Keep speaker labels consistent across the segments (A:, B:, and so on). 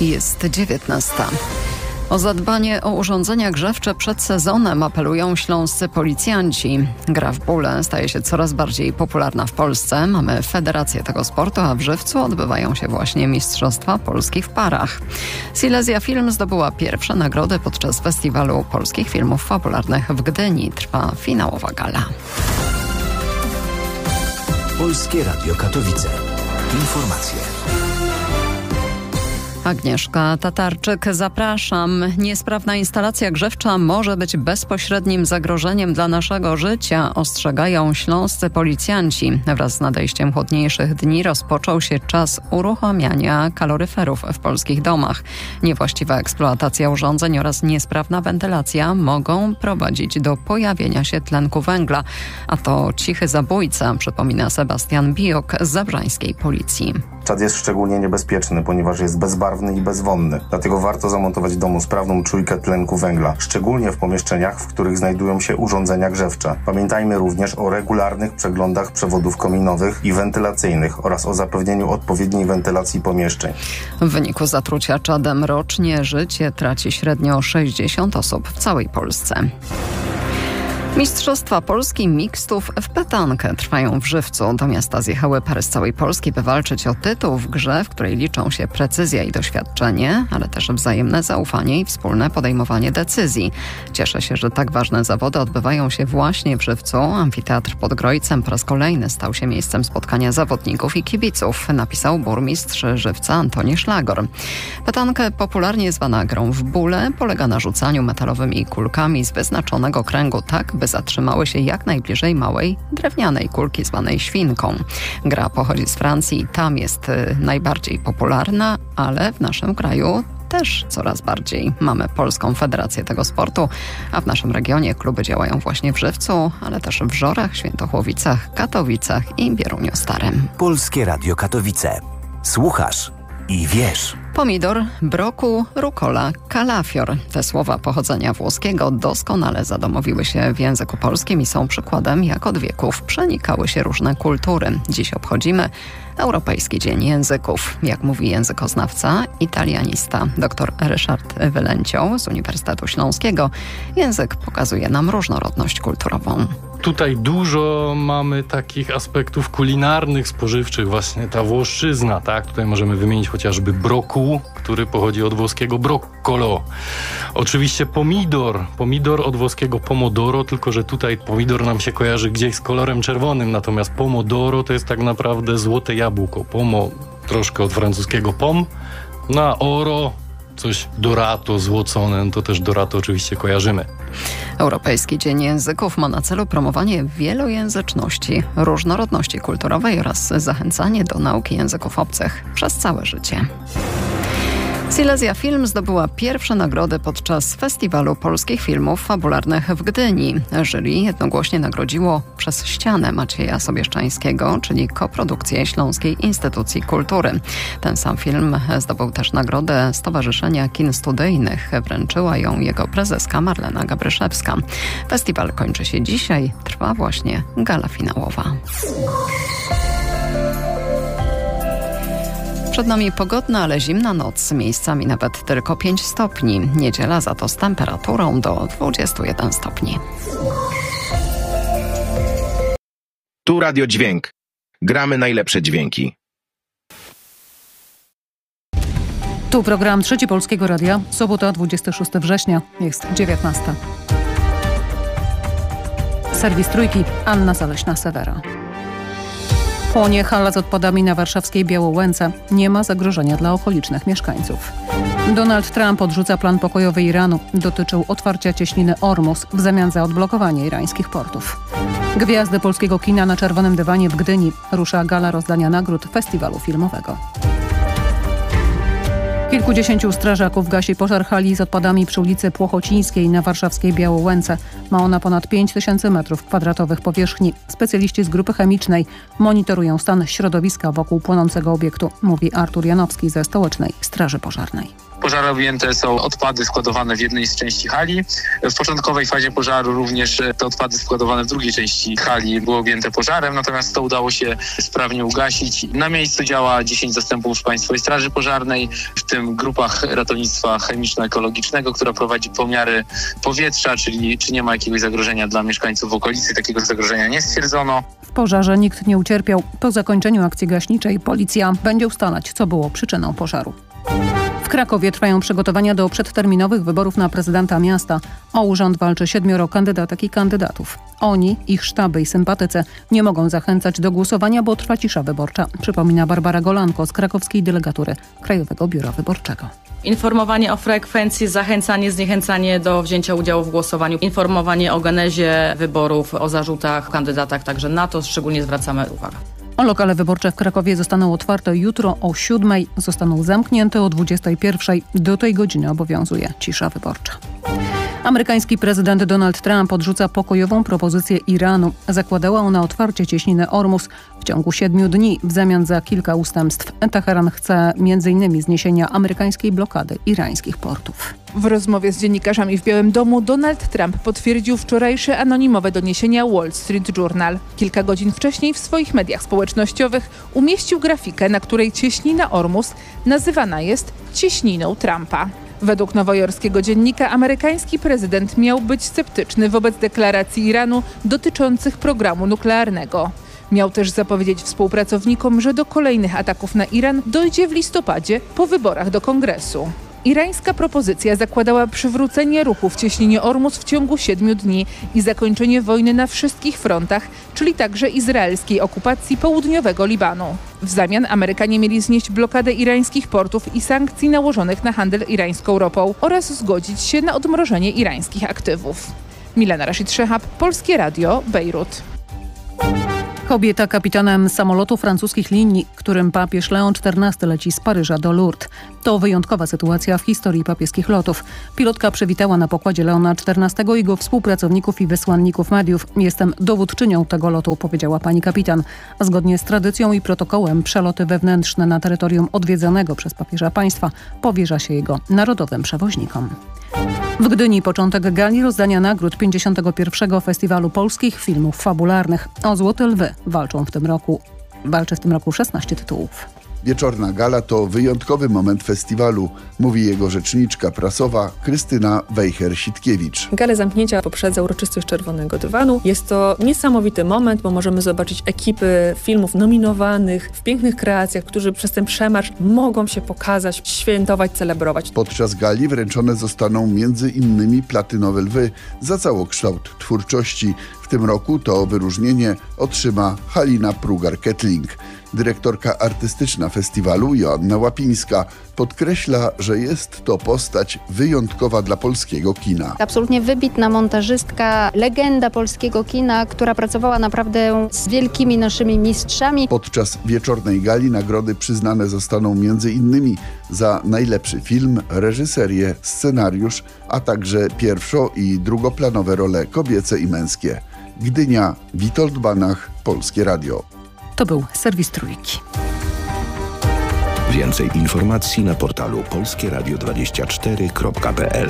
A: Jest 19. O zadbanie o urządzenia grzewcze przed sezonem apelują śląscy policjanci. Gra w bóle staje się coraz bardziej popularna w Polsce. Mamy federację tego sportu, a w Żywcu odbywają się właśnie Mistrzostwa Polski w parach. Silesia Film zdobyła pierwsze nagrody podczas Festiwalu Polskich Filmów Fabularnych w Gdyni. Trwa finałowa gala.
B: Polskie Radio Katowice. Informacje.
A: Agnieszka Tatarczyk, zapraszam. Niesprawna instalacja grzewcza może być bezpośrednim zagrożeniem dla naszego życia, ostrzegają śląscy policjanci. Wraz z nadejściem chłodniejszych dni rozpoczął się czas uruchamiania kaloryferów w polskich domach. Niewłaściwa eksploatacja urządzeń oraz niesprawna wentylacja mogą prowadzić do pojawienia się tlenku węgla, a to cichy zabójca, przypomina Sebastian Bijok z zabrzańskiej policji.
C: Czad jest szczególnie niebezpieczny, ponieważ jest bezbarwny i bezwonny. Dlatego warto zamontować w domu sprawną czujkę tlenku węgla, szczególnie w pomieszczeniach, w których znajdują się urządzenia grzewcze. Pamiętajmy również o regularnych przeglądach przewodów kominowych i wentylacyjnych oraz o zapewnieniu odpowiedniej wentylacji pomieszczeń.
A: W wyniku zatrucia czadem rocznie życie traci średnio 60 osób w całej Polsce. Mistrzostwa Polski mixtów w petankę trwają w Żywcu. Do miasta zjechały pary z całej Polski, by walczyć o tytuł w grze, w której liczą się precyzja i doświadczenie, ale też wzajemne zaufanie i wspólne podejmowanie decyzji. Cieszę się, że tak ważne zawody odbywają się właśnie w Żywcu. Amfiteatr pod Grojcem po raz kolejny stał się miejscem spotkania zawodników i kibiców, napisał burmistrz Żywca Antoni Szlagor. Petankę, popularnie zwana grą w bóle, polega na rzucaniu metalowymi kulkami z wyznaczonego kręgu tak, by zatrzymały się jak najbliżej małej, drewnianej kulki zwanej świnką. Gra pochodzi z Francji i tam jest najbardziej popularna, ale w naszym kraju też coraz bardziej. Mamy Polską Federację tego sportu, a w naszym regionie kluby działają właśnie w Żywcu, ale też w Żorach, Świętochłowicach, Katowicach i Bieruniu Starym.
B: Polskie Radio Katowice. Słuchasz i wiesz.
A: Pomidor, broku, rukola, kalafior. Te słowa pochodzenia włoskiego doskonale zadomowiły się w języku polskim i są przykładem, jak od wieków przenikały się różne kultury. Dziś obchodzimy Europejski Dzień Języków. Jak mówi językoznawca, italianista dr Ryszard Wylęcioł z Uniwersytetu Śląskiego, język pokazuje nam różnorodność kulturową.
D: Tutaj dużo mamy takich aspektów kulinarnych, spożywczych, właśnie ta włoszczyzna, tak? Tutaj możemy wymienić chociażby brokuł, który pochodzi od włoskiego broccolo. Oczywiście pomidor od włoskiego pomodoro, tylko że tutaj pomidor nam się kojarzy gdzieś z kolorem czerwonym, natomiast pomodoro to jest tak naprawdę złote jabłko. Pomo, troszkę od francuskiego pom, a oro, coś dorato, złocone, no to też dorato oczywiście kojarzymy.
A: Europejski Dzień Języków ma na celu promowanie wielojęzyczności, różnorodności kulturowej oraz zachęcanie do nauki języków obcych przez całe życie. Silesia Film zdobyła pierwsze nagrody podczas Festiwalu Polskich Filmów Fabularnych w Gdyni. Jury jednogłośnie nagrodziło Przez ścianę Macieja Sobieszczańskiego, czyli koprodukcję Śląskiej Instytucji Kultury. Ten sam film zdobył też nagrodę Stowarzyszenia Kin Studyjnych. Wręczyła ją jego prezeska Marlena Gabryszewska. Festiwal kończy się dzisiaj. Trwa właśnie gala finałowa. Przed nami pogodna, ale zimna noc, miejscami nawet tylko 5 stopni. Niedziela za to z temperaturą do 21 stopni.
E: Tu Radio Dźwięk. Gramy najlepsze dźwięki.
F: Tu program Trzeci Polskiego Radia. Sobota, 26 września. Jest 19. Serwis Trójki. Anna Zaleśna-Sewera. Płonie hala z odpadami na warszawskiej Białołęce. Nie ma zagrożenia dla okolicznych mieszkańców. Donald Trump odrzuca plan pokojowy Iranu. Dotyczył otwarcia cieśniny Ormus w zamian za odblokowanie irańskich portów. Gwiazdy polskiego kina na czerwonym dywanie w Gdyni. Rusza gala rozdania nagród festiwalu filmowego. Kilkudziesięciu strażaków gasi pożar hali z odpadami przy ulicy Płochocińskiej na warszawskiej Białołęce. Ma ona ponad 5000 m2 powierzchni. Specjaliści z grupy chemicznej monitorują stan środowiska wokół płonącego obiektu, mówi Artur Janowski ze Stołecznej Straży Pożarnej.
G: Pożaru objęte są odpady składowane w jednej z części hali. W początkowej fazie pożaru również te odpady składowane w drugiej części hali były objęte pożarem, natomiast to udało się sprawnie ugasić. Na miejscu działa 10 zastępów Państwowej Straży Pożarnej, w tym tym grupach ratownictwa chemiczno-ekologicznego, która prowadzi pomiary powietrza, czyli czy nie ma jakiegoś zagrożenia dla mieszkańców w okolicy. Takiego zagrożenia nie stwierdzono.
F: W pożarze nikt nie ucierpiał. Po zakończeniu akcji gaśniczej policja będzie ustalać, co było przyczyną pożaru. W Krakowie trwają przygotowania do przedterminowych wyborów na prezydenta miasta. O urząd walczy 7 kandydatek i kandydatów. Oni, ich sztaby i sympatycy nie mogą zachęcać do głosowania, bo trwa cisza wyborcza, przypomina Barbara Golanko z krakowskiej delegatury Krajowego Biura Wyborczego.
H: Informowanie o frekwencji, zachęcanie, zniechęcanie do wzięcia udziału w głosowaniu, informowanie o genezie wyborów, o zarzutach, kandydatach, także na to szczególnie zwracamy uwagę.
F: Lokale wyborcze w Krakowie zostaną otwarte jutro o 7:00, zostaną zamknięte o 21:00. Do tej godziny obowiązuje cisza wyborcza. Amerykański prezydent Donald Trump odrzuca pokojową propozycję Iranu. Zakładała ona otwarcie cieśniny Ormus w ciągu 7 dni w zamian za kilka ustępstw. Teheran chce m.in. zniesienia amerykańskiej blokady irańskich portów.
I: W rozmowie z dziennikarzami w Białym Domu Donald Trump potwierdził wczorajsze anonimowe doniesienia Wall Street Journal. Kilka godzin wcześniej w swoich mediach społecznościowych umieścił grafikę, na której cieśnina Ormus nazywana jest cieśniną Trumpa. Według nowojorskiego dziennika amerykański prezydent miał być sceptyczny wobec deklaracji Iranu dotyczących programu nuklearnego. Miał też zapowiedzieć współpracownikom, że do kolejnych ataków na Iran dojdzie w listopadzie po wyborach do Kongresu. Irańska propozycja zakładała przywrócenie ruchu w cieśninie Ormus w ciągu 7 dni i zakończenie wojny na wszystkich frontach, czyli także izraelskiej okupacji południowego Libanu. W zamian Amerykanie mieli znieść blokadę irańskich portów i sankcji nałożonych na handel irańską ropą oraz zgodzić się na odmrożenie irańskich aktywów. Milena Rashid-Szehab, Polskie Radio, Bejrut.
F: Kobieta kapitanem samolotu francuskich linii, którym papież Leon XIV leci z Paryża do Lourdes. To wyjątkowa sytuacja w historii papieskich lotów. Pilotka przywitała na pokładzie Leona XIV jego współpracowników i wysłanników mediów. Jestem dowódczynią tego lotu, powiedziała pani kapitan. Zgodnie z tradycją i protokołem przeloty wewnętrzne na terytorium odwiedzanego przez papieża państwa powierza się jego narodowym przewoźnikom. W Gdyni początek gali rozdania nagród 51. Festiwalu Polskich Filmów Fabularnych. O Złote Lwy walczy w tym roku 16 tytułów.
J: Wieczorna gala to wyjątkowy moment festiwalu, mówi jego rzeczniczka prasowa Krystyna Wejher-Sitkiewicz.
K: Galę zamknięcia poprzedza uroczystość Czerwonego Dywanu. Jest to niesamowity moment, bo możemy zobaczyć ekipy filmów nominowanych w pięknych kreacjach, którzy przez ten przemarsz mogą się pokazać, świętować, celebrować.
J: Podczas gali wręczone zostaną m.in. platynowe lwy za całokształt twórczości. W tym roku to wyróżnienie otrzyma Halina Prugar-Kettling. Dyrektorka artystyczna festiwalu Joanna Łapińska podkreśla, że jest to postać wyjątkowa dla polskiego kina.
L: Absolutnie wybitna montażystka, legenda polskiego kina, która pracowała naprawdę z wielkimi naszymi mistrzami.
J: Podczas wieczornej gali nagrody przyznane zostaną m.in. za najlepszy film, reżyserię, scenariusz, a także pierwszo- i drugoplanowe role kobiece i męskie. Gdynia, Witold Banach, Polskie Radio.
F: To był serwis Trójki.
B: Więcej informacji na portalu polskieradio24.pl.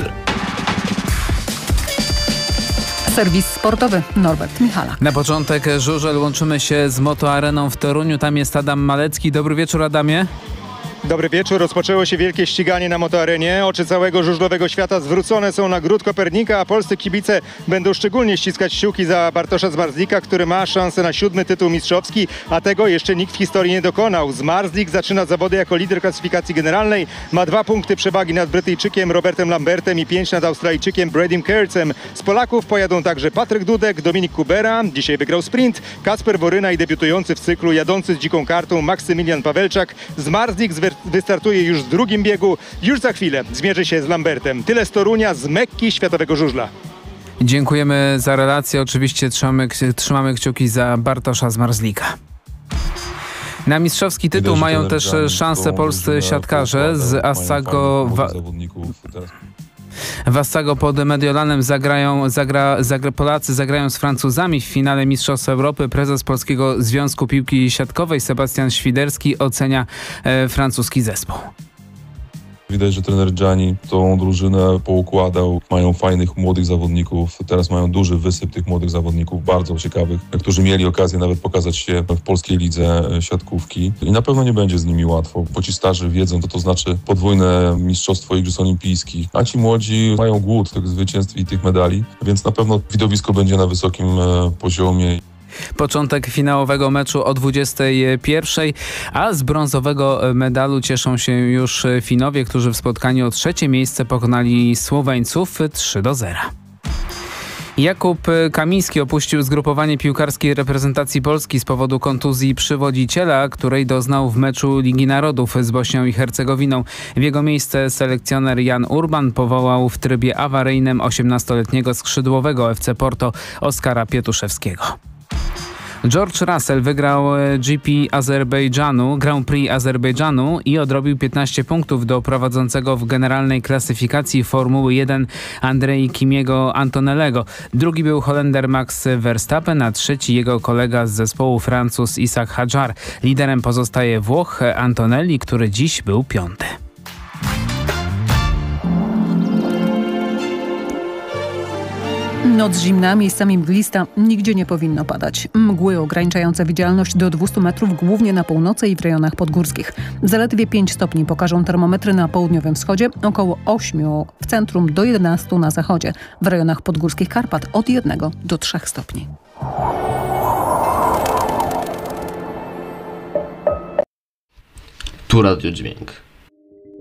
F: Serwis sportowy Norbert Michalak.
M: Na początek żużel, łączymy się z Motoareną w Toruniu. Tam jest Adam Malecki. Dobry wieczór, Adamie.
N: Dobry wieczór. Rozpoczęło się wielkie ściganie na Motoarenie. Oczy całego żużlowego świata zwrócone są na Gród Kopernika, a polscy kibice będą szczególnie ściskać kciuki za Bartosza Zmarzlika, który ma szansę na 7. tytuł mistrzowski, a tego jeszcze nikt w historii nie dokonał. Zmarzlik zaczyna zawody jako lider klasyfikacji generalnej. Ma 2 punkty przewagi nad Brytyjczykiem Robertem Lambertem i 5 nad Australijczykiem Bradym Kercem. Z Polaków pojadą także Patryk Dudek, Dominik Kubera, dzisiaj wygrał sprint, Kacper Boryna i debiutujący w cyklu jadący z dziką kartą Maksymilian Pawelczak. Zmarzlik wystartuje już w drugim biegu. Już za chwilę zmierzy się z Lambertem. Tyle z Torunia, z Mekki światowego żużla.
M: Dziękujemy za relację. Oczywiście trzymamy kciuki za Bartosza Zmarzlika. Na mistrzowski tytuł mają też szansę polscy siatkarze z Assago. W Assago pod Mediolanem Polacy zagrają z Francuzami w finale Mistrzostw Europy. Prezes Polskiego Związku Piłki Siatkowej Sebastian Świderski ocenia francuski zespół.
O: Widać, że trener Gianni tą drużynę poukładał. Mają fajnych, młodych zawodników. Teraz mają duży wysyp tych młodych zawodników, bardzo ciekawych, którzy mieli okazję nawet pokazać się w polskiej lidze siatkówki. I na pewno nie będzie z nimi łatwo, bo ci starzy wiedzą, co to znaczy podwójne mistrzostwo Igrzysk Olimpijskich, a ci młodzi mają głód tych zwycięstw i tych medali, więc na pewno widowisko będzie na wysokim poziomie.
M: Początek finałowego meczu o 21:00, a z brązowego medalu cieszą się już Finowie, którzy w spotkaniu o 3. miejsce pokonali Słoweńców 3-0. Jakub Kamiński opuścił zgrupowanie piłkarskiej reprezentacji Polski z powodu kontuzji przywodziciela, której doznał w meczu Ligi Narodów z Bośnią i Hercegowiną. W jego miejsce selekcjoner Jan Urban powołał w trybie awaryjnym 18-letniego skrzydłowego FC Porto Oskara Pietuszewskiego. George Russell wygrał Grand Prix Azerbejdżanu i odrobił 15 punktów do prowadzącego w generalnej klasyfikacji Formuły 1 Andrei Kimiego Antonellego. Drugi był Holender Max Verstappen, a trzeci jego kolega z zespołu Francuz Isaac Hadjar. Liderem pozostaje Włoch Antonelli, który dziś był 5.
F: Noc zimna, miejscami mglista, nigdzie nie powinno padać. Mgły ograniczające widzialność do 200 metrów głównie na północy i w rejonach podgórskich. Zaledwie 5 stopni pokażą termometry na południowym wschodzie, około 8 w centrum do 11 na zachodzie. W rejonach podgórskich Karpat od 1 do 3 stopni.
P: Tu Radio Dźwięk.